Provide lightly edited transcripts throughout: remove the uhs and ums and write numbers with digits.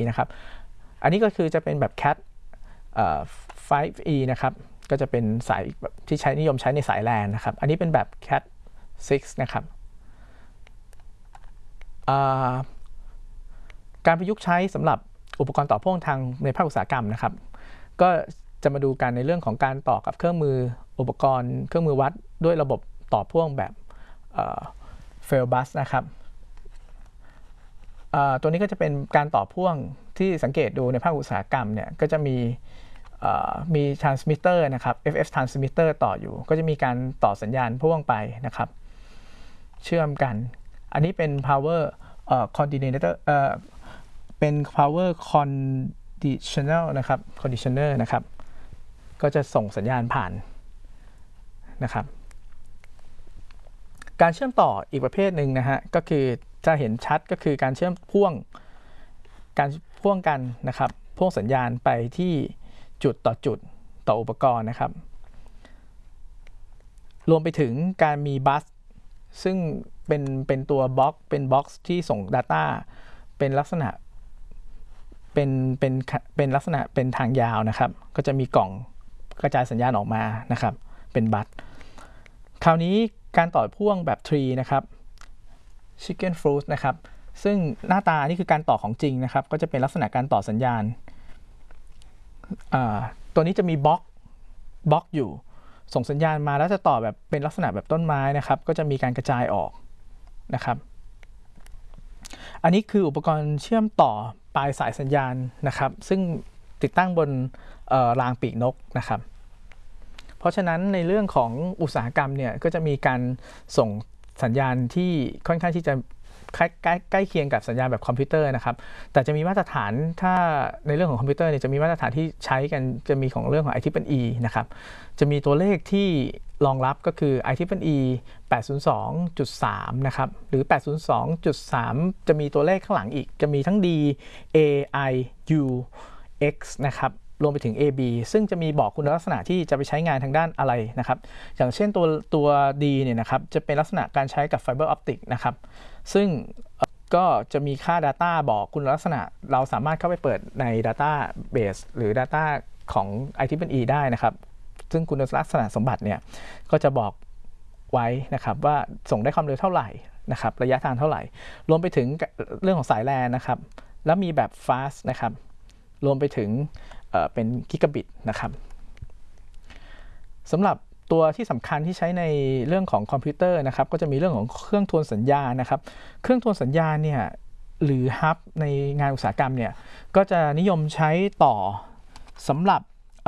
นะครับอันนี้ก็คือจะเป็นแบบ Cat 5e นะครับก็จะเป็นสายที่นิยมใช้ในสาย LAN นะครับอันนี้เป็นแบบ Cat 6นะครับการประยุกต์ใช้สำหรับอุปกรณ์ต่อพ่วงทางในภาคอุตสาหกรรมนะครับก็จะมาดูกันในเรื่องของการต่อกับเครื่องมืออุปกรณ์เครื่องมือวัดด้วยระบบต่อพ่วงแบบfail bus นะครับตัวนี้ก็จะเป็นการต่อพ่วงที่สังเกตดูในภาคอุตสาหกรรมเนี่ยก็จะมี transmitter นะครับ FF transmitter ต่ออยู่ก็จะมีการต่อสัญญาณพ่วงไปนะครับเชื่อมกันอันนี้เป็น power coordinator เป็น power conditioner นะครับ conditioner นะครับก็จะส่งสัญญาณผ่านนะครับการเชื่อมต่ออีกประเภทหนึ่งนะฮะก็คือจะเห็นชัดก็คือการเชื่อมพ่วงกันนะครับพ่วงสัญญาณไปที่จุดต่ออุปกรณ์นะครับรวมไปถึงการมีบัสซึ่งเป็นตัวบล็อกที่ส่ง Data เป็นลักษณะเป็นลักษณะเป็นทางยาวนะครับก็จะมีกล่องกระจายสัญญาณออกมานะครับเป็นบัสคราวนี้การต่อพ่วงแบบทรีนะครับ Chicken Fruit นะครับซึ่งหน้าตานี่คือการต่อของจริงนะครับก็จะเป็นลักษณะการต่อสัญญาณตัวนี้จะมีบล็อกอยู่ส่งสัญญาณมาแล้วจะต่อแบบเป็นลักษณะแบบต้นไม้นะครับก็จะมีการกระจายออกนะครับอันนี้คืออุปกรณ์เชื่อมต่อปลายสายสัญญาณนะครับซึ่งติดตั้งบนรางปีกนกนะครับเพราะฉะนั้นในเรื่องของอุตสาหกรรมเนี่ยก็จะมีการส่งสัญญาณที่ค่อนข้างที่จะใกล้เคียงกับสัญญาณแบบคอมพิวเตอร์นะครับแต่จะมีมาตรฐานถ้าในเรื่องของคอมพิวเตอร์เนี่ยจะมีมาตรฐานที่ใช้กันจะมีของเรื่องของ IEEE นะครับจะมีตัวเลขที่รองรับก็คือ IEEE 802.3 นะครับหรือ 802.3 จะมีตัวเลขข้างหลังอีกจะมีทั้ง D A I U X นะครับรวมไปถึง AB ซึ่งจะมีบอกคุณลักษณะที่จะไปใช้งานทางด้านอะไรนะครับอย่างเช่นตัว D เนี่ยนะครับจะเป็นลักษณะการใช้กับไฟเบอร์ออปติกนะครับซึ่งก็จะมีค่า Data บอกคุณลักษณะเราสามารถเข้าไปเปิดใน Database หรือ Data ของ IEEE ได้นะครับซึ่งคุณลักษณะสมบัติเนี่ยก็จะบอกไว้นะครับว่าส่งได้ความเร็วเท่าไหร่นะครับระยะทางเท่าไหร่รวมไปถึงเรื่องของสาย LAN นะครับแล้วมีแบบ fast นะครับรวมไปถึงเป็นกิกะบิตนะครับสำหรับตัวที่สำคัญที่ใช้ในเรื่องของคอมพิวเตอร์นะครับก็จะมีเรื่องของเครื่องทวนสัญญาณนะครับเครื่องทวนสัญญาณเนี่ยหรือฮับในงานอุตสาหกรรมเนี่ยก็จะนิยมใช้ต่อสำหรับ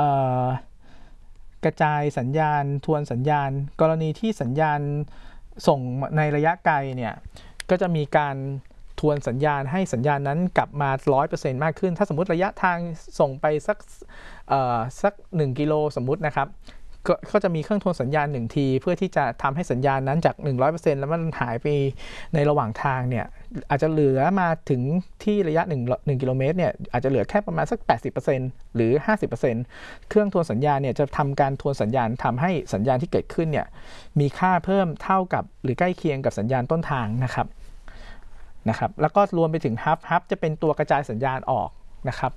กระจายสัญญาณทวนสัญญาณกรณีที่สัญญาณส่งในระยะไกลเนี่ยก็จะมีการทวนสัญญาณให้สัญญาณนั้นกลับมา 100% มากขึ้นถ้าสมมุติระยะทางส่งไปสัก1 กิโลสมมุตินะครับก็จะมีเครื่องทวนสัญญาณ1 ทีเพื่อที่จะทำให้สัญญาณนั้นจาก 100% แล้วมันหายไปในระหว่างทางเนี่ยอาจจะเหลือมาถึงที่ระยะ1 กิโลเมตรเนี่ยอาจจะเหลือแค่ประมาณสัก 80% หรือ 50% เครื่องทวนสัญญาณเนี่ยจะทำการทวนสัญญาณทำให้สัญญาณที่เกิดขึ้นเนี่ยมีค่าเพิ่มเท่ากับหรือใกล้เคียงกับสัญญาณต้นทางนะครับแล้วก็รวมไปถึงฮับจะเป็นตัวกระจายสัญญาณออกนะครับ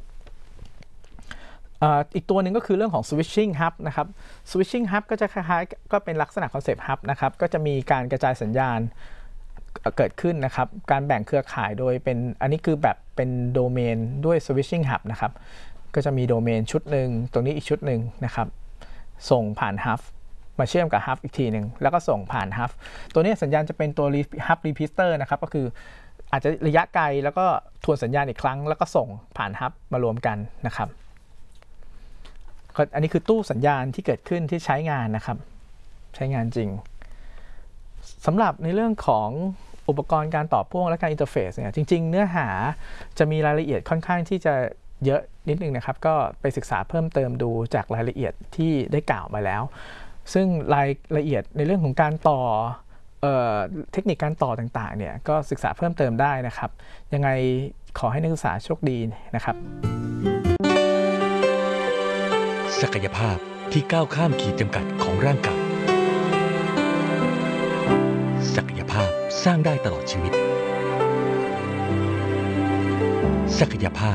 อีกตัวหนึ่งก็คือเรื่องของ switching hub นะครับ switching hub ก็จะคล้ายๆก็เป็นลักษณะคอนเซปต์ hub นะครับก็จะมีการกระจายสัญญาณเกิดขึ้นนะครับการแบ่งเครือข่ายโดยเป็นอันนี้คือแบบเป็นโดเมนด้วย switching hub นะครับก็จะมีโดเมนชุดหนึ่งตรงนี้อีกชุดหนึ่งนะครับส่งผ่าน hub มาเชื่อมกับ hub อีกทีหนึ่งแล้วก็ส่งผ่าน hub ตัวนี้สัญญาณจะเป็นตัว hub repeater นะครับก็คืออาจจะระยะไกลแล้วก็ทวนสัญญาณอีกครั้งแล้วก็ส่งผ่านฮับมารวมกันนะครับอันนี้คือตู้สัญญาณที่เกิดขึ้นที่ใช้งานนะครับใช้งานจริงสำหรับในเรื่องของอุปกรณ์การต่อพ่วงและการอินเทอร์เฟซเนี่ยจริงๆเนื้อหาจะมีรายละเอียดค่อนข้างที่จะเยอะนิดนึงนะครับก็ไปศึกษาเพิ่มเติมดูจากรายละเอียดที่ได้กล่าวมาแล้วซึ่งรายละเอียดในเรื่องของการต่อเทคนิคการต่อต่างๆเนี่ยก็ศึกษาเพิ่มเติมได้นะครับยังไงขอให้นักศึกษาโชคดีนะครับศักยภาพที่ก้าวข้ามขีดจำกัดของร่างกายศักยภาพสร้างได้ตลอดชีวิตศักยภาพ